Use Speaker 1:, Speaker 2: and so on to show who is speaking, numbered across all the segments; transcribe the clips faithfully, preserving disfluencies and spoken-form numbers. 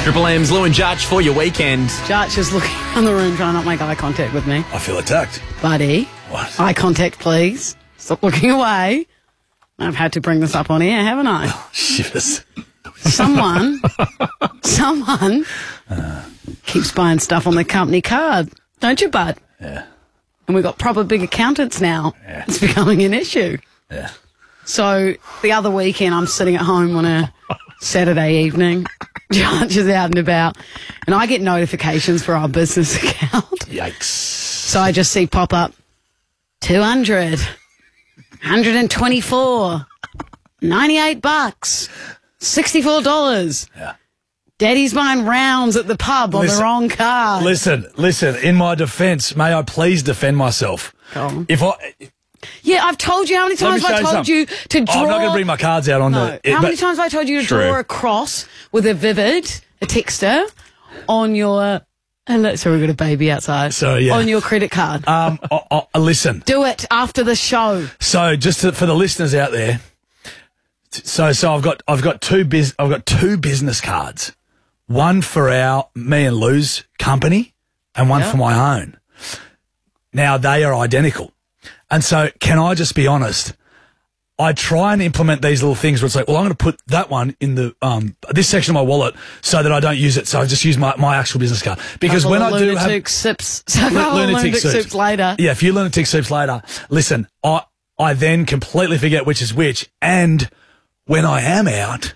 Speaker 1: Triple M's Lou and Judge for your weekend.
Speaker 2: Judge is looking around the room trying not to make eye contact with me.
Speaker 3: I feel attacked.
Speaker 2: Buddy.
Speaker 3: What?
Speaker 2: Eye contact, please. Stop looking away. I've had to bring this up on air, haven't I?
Speaker 3: Shivers.
Speaker 2: Someone, someone uh. keeps buying stuff on the company card. Don't you, bud?
Speaker 3: Yeah.
Speaker 2: And we've got proper big accountants now.
Speaker 3: Yeah.
Speaker 2: It's becoming an issue.
Speaker 3: Yeah.
Speaker 2: So the other weekend, I'm sitting at home on a Saturday evening. Judge is out and about, and I get notifications for our business account.
Speaker 3: Yikes.
Speaker 2: So I just see pop up two hundred, one hundred twenty-four, ninety-eight bucks, sixty-four dollars.
Speaker 3: Yeah.
Speaker 2: Daddy's buying rounds at the pub on
Speaker 3: Listen,
Speaker 2: the wrong card.
Speaker 3: Listen, listen, in my defence, may I please defend myself?
Speaker 2: Go on.
Speaker 3: If I...
Speaker 2: Yeah, I've told you how many times
Speaker 3: Let me
Speaker 2: I
Speaker 3: show you
Speaker 2: told
Speaker 3: something.
Speaker 2: you to draw...
Speaker 3: Oh, I'm not going to bring my cards out on
Speaker 2: No.
Speaker 3: the... it-
Speaker 2: How
Speaker 3: but-
Speaker 2: many times have I told you to
Speaker 1: True.
Speaker 2: draw a cross with a vivid, a texter, on your... And look, so we've got a baby outside.
Speaker 3: So, yeah.
Speaker 2: On your credit card.
Speaker 3: Um, oh, oh, listen.
Speaker 2: Do it after the show.
Speaker 3: So, just to, for the listeners out there, t- so so I've got I've got two biz I've got two business cards, one for our me and Lou's company, and one
Speaker 2: Yeah.
Speaker 3: for my own. Now they are identical, and so can I just be honest? I try and implement these little things where it's like, well, I'm going to put that one in the um this section of my wallet so that I don't use it. So I just use my, my actual business card because
Speaker 2: Couple
Speaker 3: when
Speaker 2: of
Speaker 3: I do have
Speaker 2: lunatic sips, so a couple of
Speaker 3: lunatic
Speaker 2: lunatic
Speaker 3: soups.
Speaker 2: sips later.
Speaker 3: Yeah, a few lunatic soups later. Listen, I I then completely forget which is which, and when I am out,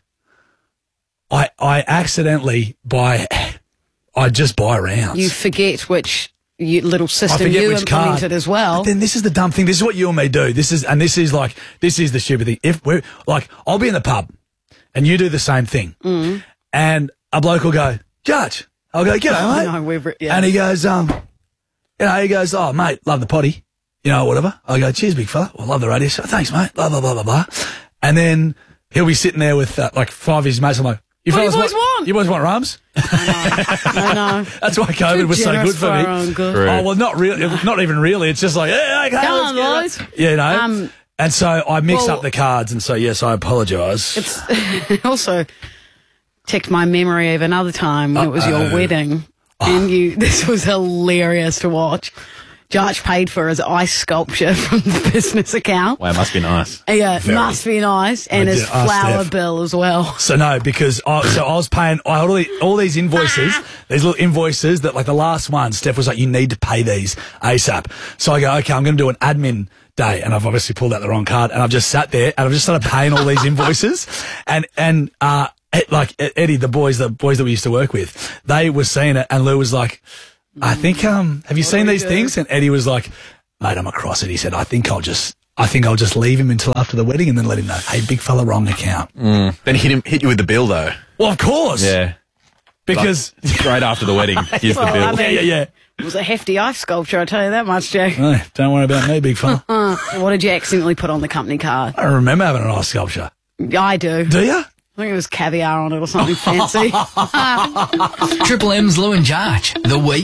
Speaker 3: I I accidentally buy, I just buy rounds.
Speaker 2: You forget which you, little
Speaker 3: I
Speaker 2: system
Speaker 3: forget
Speaker 2: you
Speaker 3: which
Speaker 2: implemented
Speaker 3: card
Speaker 2: as well.
Speaker 3: But then this is the dumb thing. This is what you and me do. This is and this is like this is the stupid thing. If we're like, I'll be in the pub, and you do the same thing,
Speaker 2: Mm.
Speaker 3: and a bloke will go, Judge. I'll go, g'day, mate.
Speaker 2: No, we've, yeah.
Speaker 3: And he goes, um, you know, he goes, oh, mate, love the potty, you know, whatever. I go, cheers, big fella. Well, love the radio show. Thanks, mate. Blah, blah, blah, blah, blah. And then he'll be sitting there with, uh, like, five of his mates. I'm like, you
Speaker 2: What do you
Speaker 3: fellas
Speaker 2: boys want?
Speaker 3: You boys want rums?
Speaker 2: I know.
Speaker 3: That's why COVID
Speaker 2: Too
Speaker 3: was so
Speaker 2: generous
Speaker 3: good for
Speaker 2: for
Speaker 3: me.
Speaker 2: our own good.
Speaker 1: True.
Speaker 3: Oh, well, not really, not even really. It's just like, yeah, okay,
Speaker 2: Come
Speaker 3: let's
Speaker 2: on,
Speaker 3: get it.
Speaker 2: boys.
Speaker 3: You know?
Speaker 2: Um,
Speaker 3: and so I mix
Speaker 2: well-
Speaker 3: up the cards, and so, yes, I apologise.
Speaker 2: It's also ticked my memory of another time when it was your
Speaker 3: Uh-oh.
Speaker 2: wedding, and you. This was hilarious to watch. Judge paid for his ice sculpture from the business account.
Speaker 1: Wow, must be nice.
Speaker 2: Yeah,
Speaker 3: Very.
Speaker 2: must be nice, and
Speaker 3: I
Speaker 2: his
Speaker 3: did ask
Speaker 2: flower
Speaker 3: Steph.
Speaker 2: bill as well.
Speaker 3: So no, because I, so I was paying I had all, the, all these invoices, these little invoices that like the last one, Steph was like, you need to pay these ASAP. So I go, okay, I'm going to do an admin day, and I've obviously pulled out the wrong card, and I've just sat there and I've just started paying all these invoices, and and uh like Eddie, the boys, the boys that we used to work with, they were seeing it, and Lou was like, I think um, have you seen
Speaker 2: do we
Speaker 3: these
Speaker 2: do?
Speaker 3: things? And Eddie was like, mate, I'm across it. He said, I think I'll just. I think I'll just leave him until after the wedding and then let him know, hey, big fella, wrong account.
Speaker 1: Mm. Then hit him, hit you with the bill though.
Speaker 3: Well, of course.
Speaker 1: Yeah.
Speaker 3: Because.
Speaker 1: Like, straight after the wedding, here's the
Speaker 2: Well,
Speaker 1: bill.
Speaker 2: I mean-
Speaker 3: yeah, yeah, yeah.
Speaker 2: It was a hefty ice sculpture, I tell you that much, Jake.
Speaker 3: No, don't worry about me, big fella.
Speaker 2: Uh, what did you accidentally put on the company card?
Speaker 3: I don't remember having an ice sculpture.
Speaker 2: I do.
Speaker 3: Do you?
Speaker 2: I think it was caviar on it or something fancy.
Speaker 4: Triple M's Lou and Judge, the week.